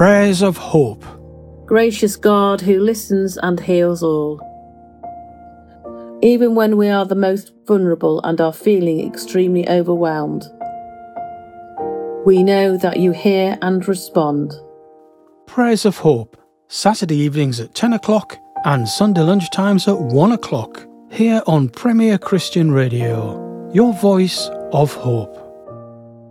Prayers of Hope. Gracious God who listens and heals all. Even when we are the most vulnerable and are feeling extremely overwhelmed, we know that you hear and respond. Prayers of Hope. Saturday evenings at 10 o'clock and Sunday lunchtimes at 1 o'clock. Here on Premier Christian Radio. Your voice of hope.